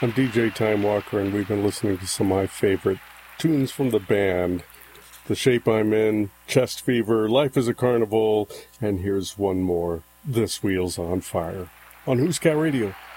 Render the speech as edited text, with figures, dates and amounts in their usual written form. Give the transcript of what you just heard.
I'm DJ Time Walker, and we've been listening to some of my favorite tunes from the band. The Shape I'm In, Chest Fever, Life is a Carnival, and here's one more, This Wheel's on Fire, on Who's Cat Radio.